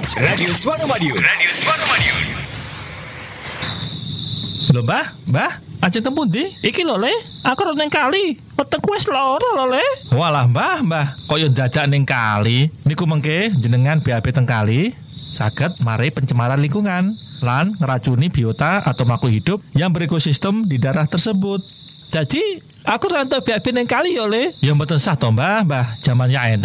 Radio Suara Madiun. Lho Mbah, aja temu ndi? Iki lho Le, aku ora ning kali. Wetengku wis lara lho Le. Walah Mbah, kaya dadak ning kali. Niku mengke jenengan BAB teng kali saged mari pencemaran lingkungan lan ngeracuni biota atau makhluk hidup yang berekosistem di daerah tersebut. Jadi, aku ora entuk BAB ning kali yo Le. Ya mboten sah to Mbah, zamannya enten